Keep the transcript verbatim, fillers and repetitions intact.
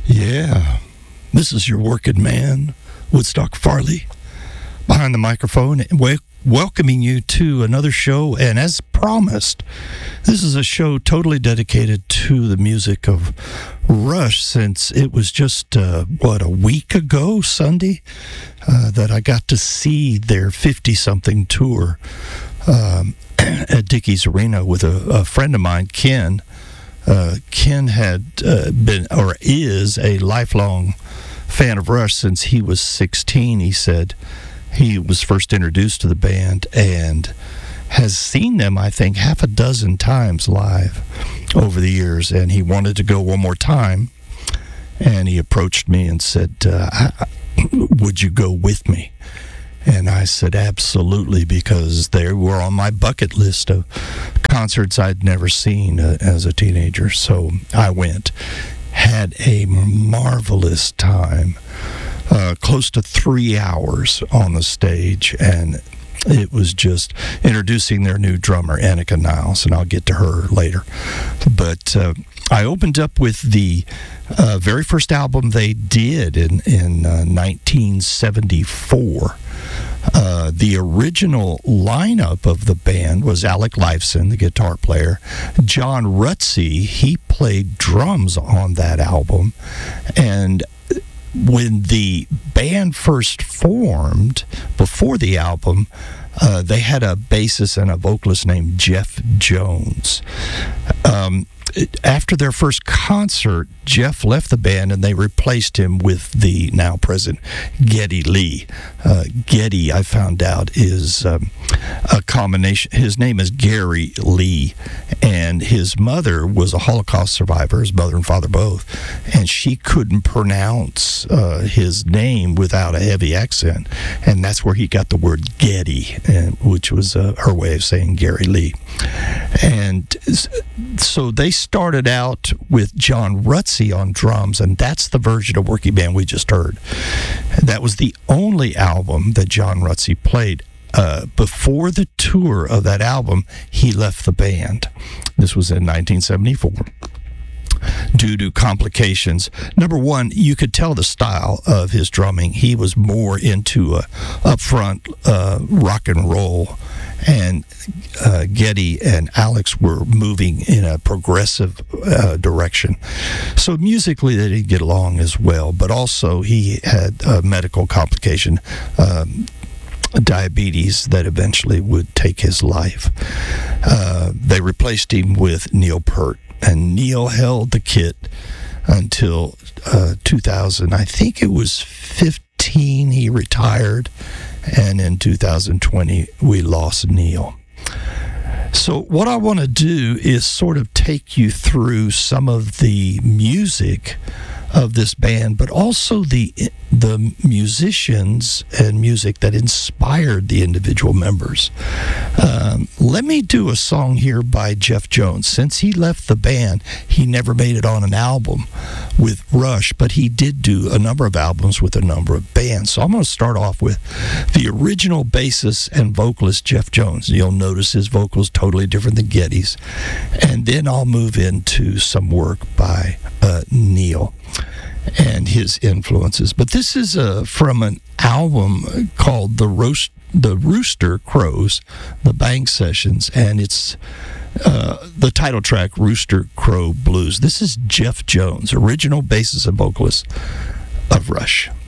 Yeah, this is your working man, Woodstock Farley, behind the microphone, wel- welcoming you to another show. And as promised, this is a show totally dedicated to the music of Rush, since it was just, uh, what, a week ago, Sunday, uh, that I got to see their fifty-something tour um, at Dickies Arena with a, a friend of mine, Ken. Uh, Ken had uh, been, or is, a lifelong fan of Rush since he was sixteen. He said he was first introduced to the band and has seen them, I think, half a dozen times live over the years, and he wanted to go one more time, and he approached me and said, uh, I, would you go with me? And I said, absolutely, because they were on my bucket list of concerts I'd never seen uh, as a teenager. So I went, had a marvelous time, uh, close to three hours on the stage, and it was just introducing their new drummer, Annika Niles, and I'll get to her later. But uh, I opened up with the uh, very first album they did in, in uh, nineteen seventy-four. Uh, the original lineup of the band was Alec Lifeson, the guitar player. John Rutsey, he played drums on that album. And when the band first formed, before the album, uh, they had a bassist and a vocalist named Jeff Jones. Um, after their first concert, Jeff left the band and they replaced him with the now present Geddy Lee. Uh, Geddy, I found out, is um, a combination. His name is Gary Lee, and his mother was a Holocaust survivor, his mother and father both, and she couldn't pronounce uh, his name without a heavy accent, and that's where he got the word Geddy, and, which was uh, her way of saying Gary Lee. And so they started out with John Rutsey on drums, and that's the version of Working Man we just heard. That was the only album that John Rutsey played. Uh, before the tour of that album, he left the band. This was in nineteen seventy-four. Due to complications. Number one, you could tell the style of his drumming. He was more into a upfront uh, rock and roll, and uh, Geddy and Alex were moving in a progressive uh, direction. So musically, they didn't get along as well, but also he had a medical complication, um, diabetes, that eventually would take his life. Uh, they replaced him with Neil Peart, and Neil held the kit until uh, two thousand. I think it was fifteen he retired, and in two thousand twenty we lost Neil. So what I want to do is sort of take you through some of the music of this band, but also the the musicians and music that inspired the individual members. Um, let me do a song here by Jeff Jones. Since he left the band, he never made it on an album with Rush, but he did do a number of albums with a number of bands. So I'm going to start off with the original bassist and vocalist, Jeff Jones. You'll notice his vocals totally different than Geddy's. And then I'll move into some work by uh, Neil and his influences. But this is uh, from an album called The Roast, The Rooster Crows, The Bang Sessions, and it's uh, the title track, Rooster Crow Blues. This is Jeff Jones, original bassist and vocalist of Rush.